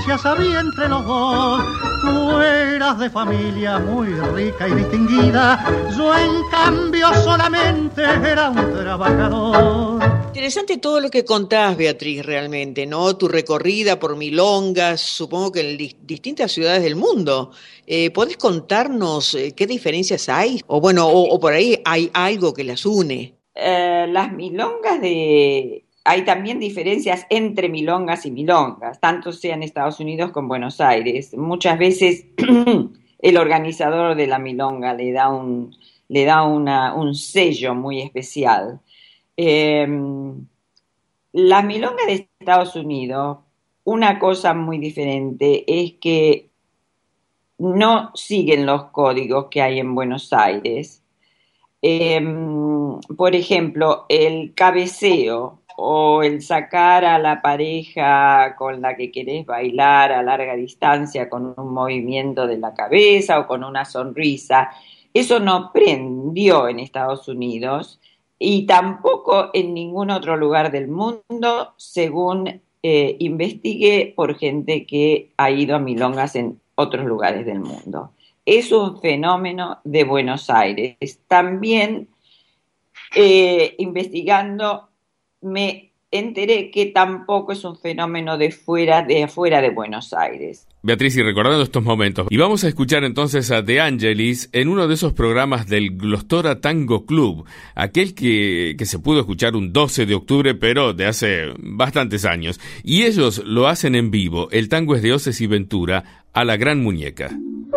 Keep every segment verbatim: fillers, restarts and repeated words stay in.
diferencias había entre los dos. Tú eras de familia muy rica y distinguida, yo en cambio solamente era un trabajador. Interesante todo lo que contás, Beatriz, realmente, ¿no? Tu recorrida por milongas, supongo que en di- distintas ciudades del mundo. Eh, ¿podés contarnos eh, qué diferencias hay? O bueno, o, o por ahí hay algo que las une. Eh, las milongas de... Hay también diferencias entre milongas y milongas, tanto sea en Estados Unidos como en Buenos Aires. Muchas veces el organizador de la milonga le da un, le da una, un sello muy especial. Eh, las milongas de Estados Unidos, una cosa muy diferente es que no siguen los códigos que hay en Buenos Aires. Eh, por ejemplo, el cabeceo o el sacar a la pareja con la que querés bailar a larga distancia con un movimiento de la cabeza o con una sonrisa, eso no prendió en Estados Unidos y tampoco en ningún otro lugar del mundo, según eh, investigué por gente que ha ido a milongas en otros lugares del mundo. Es un fenómeno de Buenos Aires. También eh, investigando me enteré que tampoco es un fenómeno de fuera de afuera de Buenos Aires. Beatriz, y recordando estos momentos, y vamos a escuchar entonces a De Angelis en uno de esos programas del Glostora Tango Club, aquel que, que se pudo escuchar un doce de octubre, pero de hace bastantes años. Y ellos lo hacen en vivo. El tango es de Oces y Ventura, a la Gran Muñeca.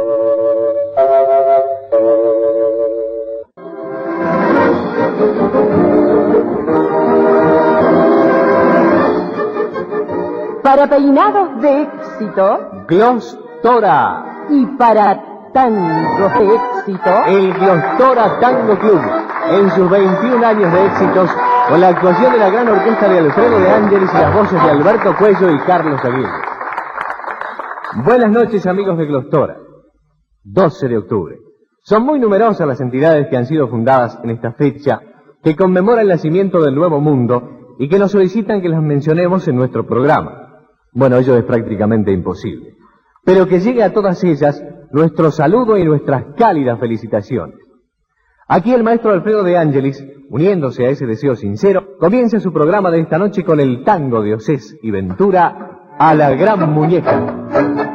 Para peinados de éxito, Glostora. y para tangos de éxito, El Glostora Tango Club, en sus veintiún años de éxitos, con la actuación de la gran orquesta de Alfredo De Angelis y las voces de Alberto Cuello y Carlos Aguirre. Buenas noches, amigos de Glostora. doce de octubre. Son muy numerosas las entidades que han sido fundadas en esta fecha, que conmemora el nacimiento del Nuevo Mundo y que nos solicitan que las mencionemos en nuestro programa. Bueno, ello es prácticamente imposible. Pero que llegue a todas ellas nuestro saludo y nuestras cálidas felicitaciones. Aquí el maestro Alfredo De Angelis, uniéndose a ese deseo sincero, comienza su programa de esta noche con el tango de Oces y Ventura, a la Gran Muñeca.